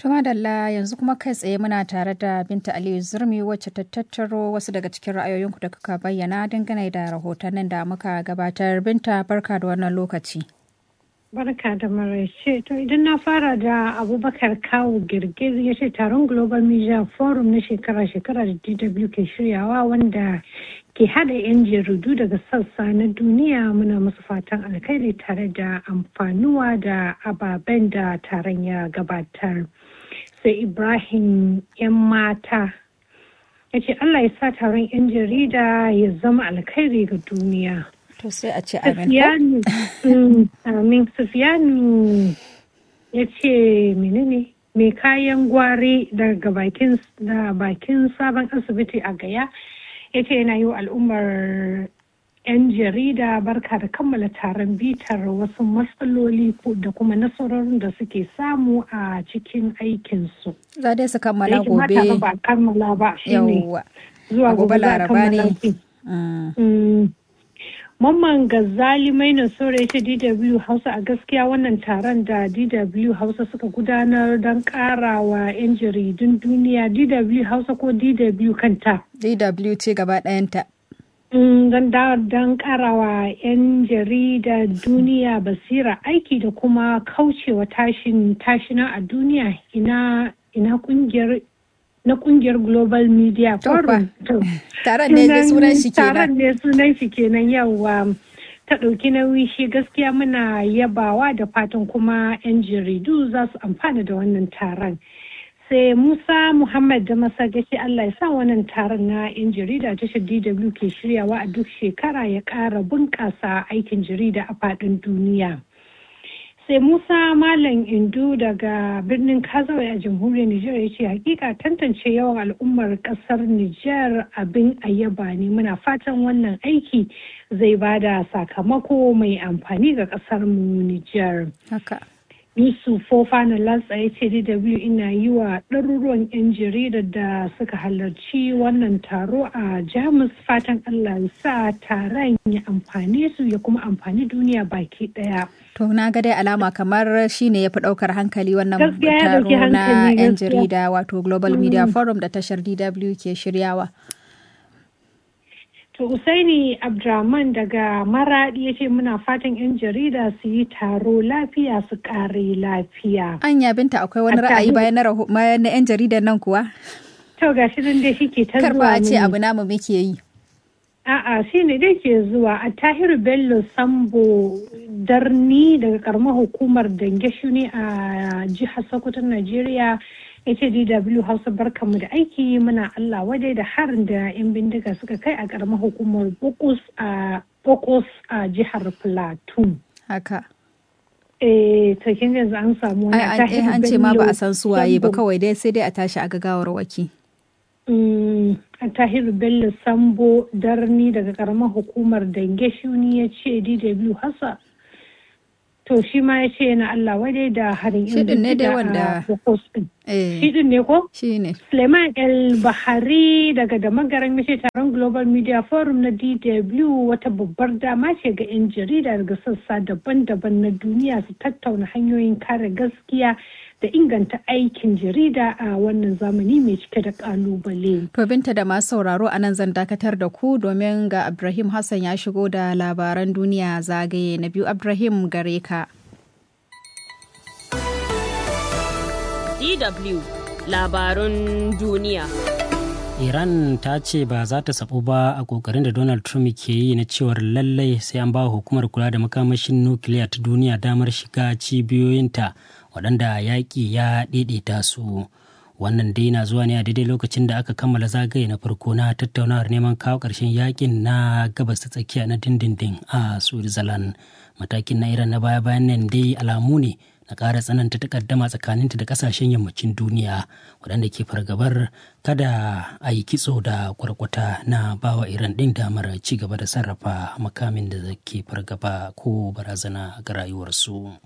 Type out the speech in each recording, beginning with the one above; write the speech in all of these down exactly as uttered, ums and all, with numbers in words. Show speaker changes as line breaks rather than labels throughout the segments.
To madalla yanzu kuma kai tsaye muna tare da Binta Aliyu Zurmi wacce ta tattaro wasu daga cikin ra'ayoyinku da kuka bayyana dangane da rahotannin da muka gabatar. Binta, barka da wannan lokaci.
Barka da maraice. To idan na fara da Abubakar Kawu Girgiz ya ce taron Global Media Forum na shekara-shekara da D W ke shiryawa wanda ke hada 'yan jaridu daga sassa na duniya, muna musu fatan alkhairi tare da amfanuwa da ababen da taron ya gabatar. Sai Ibrahim 'yan mata ya ce Allah ya sa taron 'yan jarida ya zama alkhairi ga duniya.
To sai a ce amin.
Amin. Sufiyanu ya ce menene mai kayan gwari daga bakin da bakin sabon asibiti a Gaya, ya ce yana yi wa al'ummar 'yan jarida barka da kammala taron bitar wasu matsaloli da kuma nasarorin da suke samu a cikin aikinsu.
Za dai su kammala gobe.
Ba kammala ba shi ne.
Zuwa gobe Laraba ne.
Mamman Gazali mai nasora ya ce D W Hausa a gaskiya wannan taron da D W Hausa suka gudanar don karawa 'yan jaridun duniya. D W Hausa ko D W kanta?
D W ce gaba ɗayanta.
Don karawa 'yan jarida duniya basira aiki da kuma kaucewa tashin tashina a duniya, ina ina kungiyar na kungiyar Global Media Forum.
Taron ne da sunan shi kenan.
Taron ne sunan shi kenan yawa. Ta ɗauki nauyi shi gaskiya muna yabawa da fatan kuma 'yan jaridu za su amfana da wannan taron. Sai Musa Muhammad da Masagashi Allah ya sa wannan taron na 'yan jarida tashar D W ke shiryawa a duk shekara ya ƙara bunƙasa aikin jarida a faɗin duniya. Sai Musa Malam Indu daga birnin Kazawai a jamhuriyar Nijar ya ce hakika tantance yawan al'ummar kasar Nijar abin ayyaba ne, muna fatan wannan aiki zai bada sakamako mai amfani ga kasar mu Nijar.
Haka.
Yusuf Fofana Latsa ya ce D W ina yi wa ɗaruruwan 'yan jarida da suka halarci wannan taro a Jamus fatan Allah ya sa taron ya amfane su ya kuma amfani duniya baki ɗaya.
To na ga dai alama kamar shi ne ya fi ɗaukar hankali wannan taro na 'yan jarida wato Global Media Forum da tashar D W ke shiryawa.
To Usaini Abdurrahman daga Maradi ya ce muna fatan 'yan jarida su yi taro lafiya su kare lafiya.
Anya Binta akwai wani ra'ayi bayan na 'yan jaridan nan kuwa?
To gashi nan dai shi ke ta zuwa.
Karba a ce abu namu muke yi.
A'a shi ne dai ke zuwa a Tahiru Bello Sambo Darni daga karamar hukumar Dange Shuni a jihar Sokoto Najeriya. Ya ce D W Hausa barkanmu da aiki, muna Allah wadai da harin da 'yan bindiga suka kai a karamar hukumar Bokos a Bokos a jihar Plateau.
Haka.
Eh to kin yanzu an samu wani
Tahiru Bello. An ce ma ba a san suwaye ba kawai dai sai dai a tashi a gagawar waki.
a Tahiru Bello Sambo Darni daga karamar hukumar Dange Shuni ya ce D W Hausa. To shi ma ya ce yana Allah wadai da harin
yan bindiga a
Bokos din. Shi din ne ko?
Shi ne.
Suleiman El Bahari daga da magaran ya ce taron Global Media Forum na D W wata babbar dama ce ga 'yan jarida daga sassa daban-daban na duniya su tattauna hanyoyin kare gaskiya da inganta aikin jarida a wannan zamani mai cike da kalubale.
To Binta da masu sauraro a nan zan dakatar da ku domin ga Ibrahim Hassan ya shigo da labaran duniya zagaye na biyu. Ibrahim gare ka.
D W labarun duniya.
Iran ta ce ba za ta sabu ba a kokarin da Donald Trump ke yi na cewar lallai sai an ba hukumar kula da makamashin nukiliya ta duniya damar shiga cibiyoyinta waɗanda yaƙi ya ɗaiɗaita su. Wannan dai na zuwa ne a daidai lokacin da aka kammala zagaye na farko na tattaunawar neman kawo ƙarshen yaƙin na gabas ta tsakiya na dindindin a Switzerland. Matakin na Iran na baya-bayan nan dai alamu ne na ƙara tsananta takaddama tsakaninta da ƙasashen yammacin duniya waɗanda ke fargabar kada a yi kitso da kwarkwata na bawa Iran ɗin damar ci gaba da sarrafa makamin da ke fargaba ko barazana ga rayuwarsu.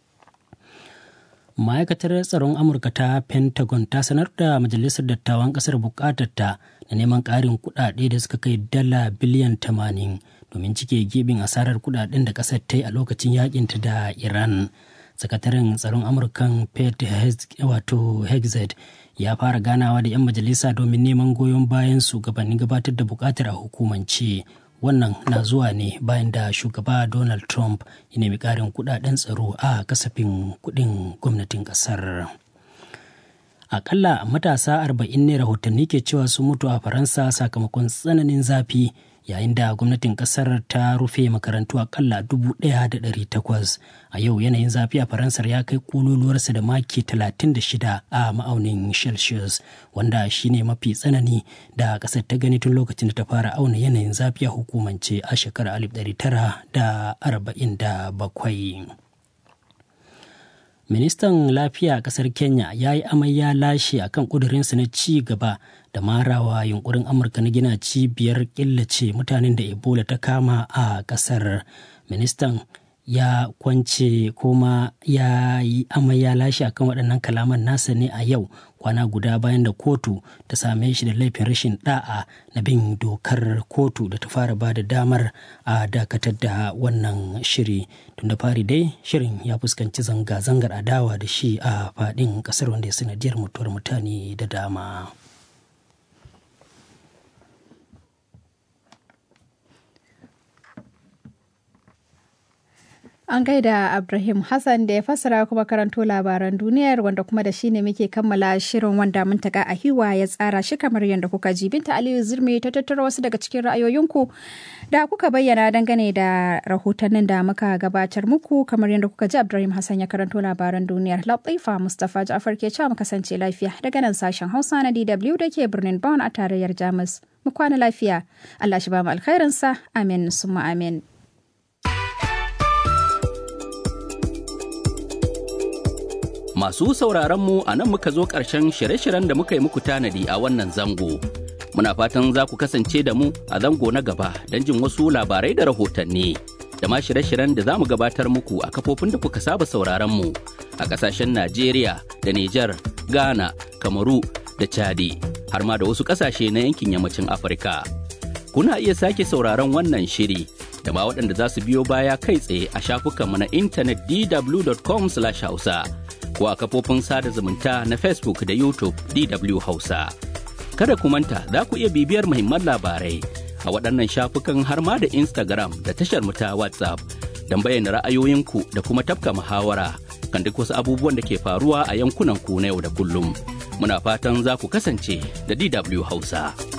Ma'aikatar tsaron Amurka ta Pentagon ta sanar da Majalisar Dattawan ƙasar buƙatarta na neman ƙarin kuɗaɗe da suka kai dala biliyan tamanin domin cike gibin asarar kuɗaɗen da ƙasar ta yi a lokacin yakinta da Iran. sakataren tsaron Amurkan Pete wato Hegseth ya fara ganawa da 'yan majalisa domin neman goyon bayan su gabanin gabatar da bukatar a hukumance. Wannan na zuwa ne bayan da shugaba Donald Trump ya nemi ƙarin kudaden tsaro a kasafin kudin gwamnatin ƙasar. Akalla matasa arba'in ne rahotanni ke cewa sun mutu a Faransa sakamakon tsananin zafi, yayin da gwamnatin kasar ta rufe makarantu akalla dubu ɗaya da ɗari takwas. A yau yanayin zafi a Faransar ya kai kololuwarsa da maki talatin da shida a ma'aunin Celsius, wanda shine mafi tsanani da kasar ta gani tun lokacin da ta fara auna yanayin zafi a hukumance a shekarar alif ɗari tara da arba'in da bakwai. Ministan lafiya a ƙasar Kenya ya yi amai ya lashe a kan ƙudurinsa na ci gaba da marawa yunkurin Amurka na gina cibiyar killace mutanen da Ebola ta kama a ƙasar. Ministan ya kwance kuma ya yi amai ya lashe akan waɗannan kalaman nasa ne a yau, kwana guda bayan da kotu ta same shi da laifin rashin da'a na bin dokar kotu da ta fara ba da damar a dakatar da wannan shiri. Tun da fari dai shirin ya fuskanci zanga-zangar adawa da shi a faɗin ƙasar, wanda ya sanadiyar mutuwar mutane da dama.
An gaida Ibrahim Hassan da ya fassara kuma karanto labaran duniyar, wanda kuma da shi ne muke kammala shirin wanda Muntaka Ahiwa ya tsara shi kamar yadda kuka ji. Binta Aliyu Zurmi ta tattara wasu daga cikin ra'ayoyinku da kuka bayyana dangane da rahotannin da muka gabatar muku. Kamar yadda kuka ji, Ibrahim Hassan ya karanto labaran duniyar. Latifa Mustapha Ja'far ke cewa mu kasance lafiya daga nan sashen Hausa na D W da ke birnin Bonn a tarayyar Jamus. Mu kwana lafiya. Allah shi ba mu alkhairinsa. Amin summa amin.
Masu sauraronmu a nan muka zo ƙarshen shirye-shiryen da muka yi muku tanadi a wannan zango. Muna fatan za ku kasance da mu a zango na gaba don jin wasu labarai da rahotanni. Da ma shirye-shiryen da za mu gabatar muku a kafofin da kuka saba sauraronmu a ƙasashen Najeriya da Nijar, Ghana, Kamaru da Chadi, har ma da wasu ƙasashe na yankin yammacin Afirka. Kuna iya sake sauraron wannan shiri da ma waɗanda za su biyo baya kai tsaye a shafukanmu na intanet d w dot com slash hausa. ko a kafofin sada zumunta na Facebook da YouTube D W Hausa. Kada ku manta za ku iya bibiyar muhimman labarai a waɗannan shafukan har ma da Instagram da tashar mu ta WhatsApp don bayyana ra'ayoyinku da kuma tafka muhawara kan duk wasu abubuwan da ke faruwa a yankunan ku na yau da kullum. Muna fatan za ku kasance da D W Hausa.